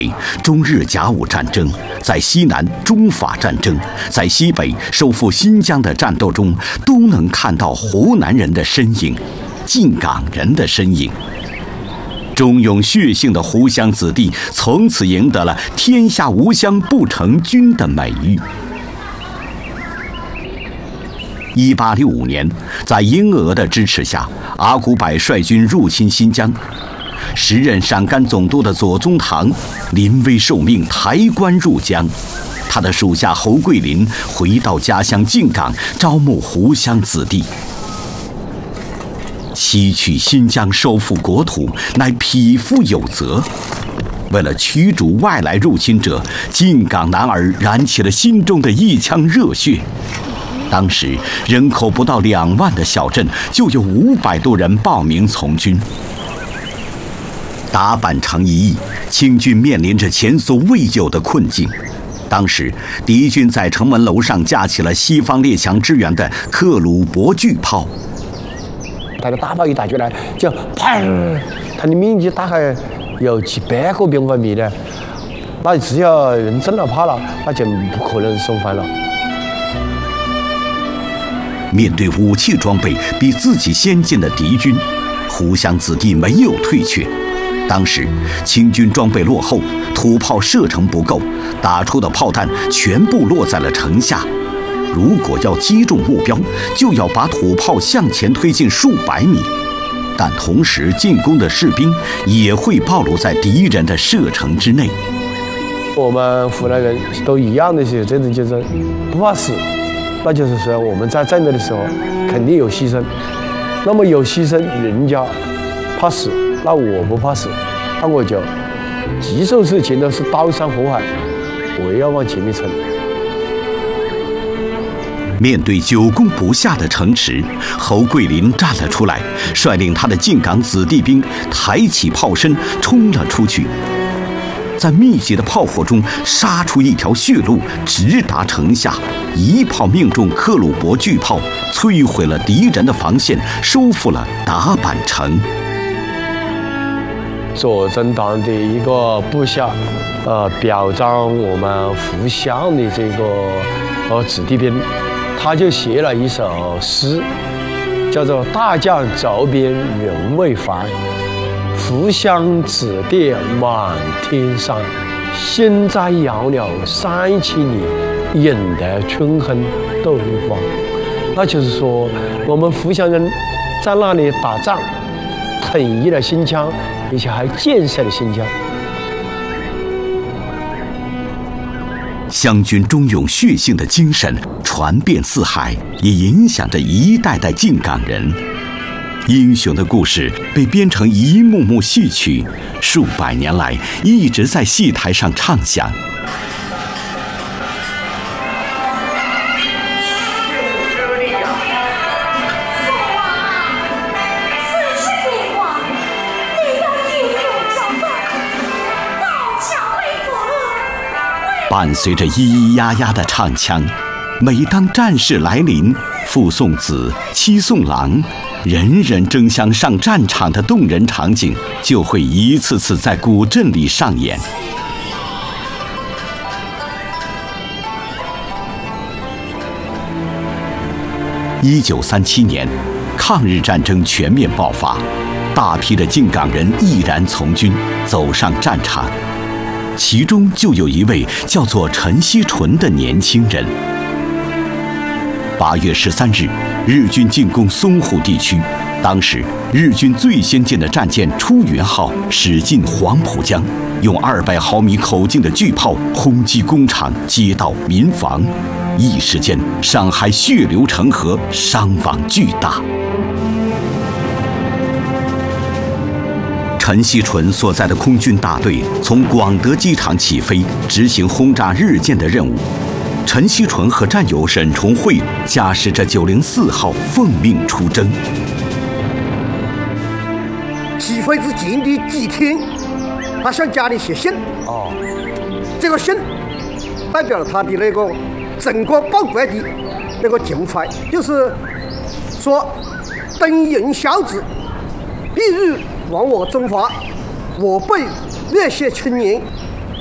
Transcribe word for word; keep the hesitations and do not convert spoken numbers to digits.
中日甲午战争，在西南中法战争，在西北收复新疆的战斗中，都能看到湖南人的身影，靖港人的身影。忠勇血性的湖湘子弟从此赢得了“天下无湘不成军”的美誉。一八六五年，在英俄的支持下，阿古柏率军入侵新疆。时任陕甘总督的左宗棠临危受命抬棺入江，他的属下侯桂林回到家乡靖港，招募湖湘子弟。西取新疆，收复国土，乃匹夫有责。为了驱逐外来入侵者，靖港男儿燃起了心中的一腔热血。当时人口不到两万的小镇，就有五百多人报名从军。打板城一役，清军面临着前所未有的困境。当时敌军在城门楼上架起了西方列强支援的克虏伯巨炮， 他的大炮一打出来，就砰，它的面积大概有几百个平方米的，那只要人中了炮了，那就不可能送还了。 面对武器装备比自己先进的敌军，湖湘子弟没有退却。当时清军装备落后，土炮射程不够，打出的炮弹全部落在了城下。如果要击中目标，就要把土炮向前推进数百米，但同时进攻的士兵也会暴露在敌人的射程之内。 我们湖南人都一样的时候，真的就是不怕死，那就是说我们在战斗的时候肯定有牺牲。那么有牺牲，人家怕死，那我不怕死，那我就棘手事情都是刀山火海，我也要往前面冲。 面对久攻不下的城池，侯桂林站了出来，率领他的靖港子弟兵抬起炮身冲了出去，在密集的炮火中杀出一条血路，直达城下，一炮命中克虏伯巨炮，摧毁了敌人的防线，收复了打板城。 左宗棠的一个部下，呃，表彰我们湖湘的这个呃子弟兵，他就写了一首诗，叫做《大将走遍人未还，湖湘子弟满天山。心在遥了三千里，引得春风斗月光》。那就是说，我们湖湘人在那里打仗，统一了新疆，而且还建设了新疆。 湘军忠勇血性的精神传遍四海，也影响着一代代靖港人。英雄的故事被编成一幕幕戏曲，数百年来一直在戏台上唱响。伴随着咿咿呀呀的唱腔，每当战事来临，父送子，妻送郎，人人争相上战场的动人场景就会一次次在古镇里上演。一九三七年，抗日战争全面爆发，大批的靖港人毅然从军，走上战场。其中就有一位叫做陈锡纯的年轻人。八月十三日，日军进攻淞沪地区，当时日军最先进的战舰出云号驶进黄浦江，用二百毫米口径的巨炮轰击工厂、街道、民房，一时间上海血流成河，伤亡巨大。陈锡纯所在的空军大队从广德机场起飞，执行轰炸日舰的任务。陈锡纯和战友沈崇慧驾驶着九零四号奉命出征。 起飞之前的几天，他向家里写信。哦，这个信代表了他的那个整个报国的那个情怀，就是说，等人小子，必日亡我中华，我辈热血青年